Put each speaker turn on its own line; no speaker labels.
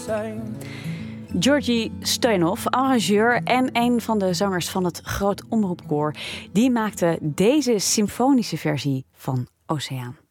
same.
Georgi Stoyanov, arrangeur en een van de zangers van het Groot Omroepkoor, die maakte deze symfonische versie van Oceaan.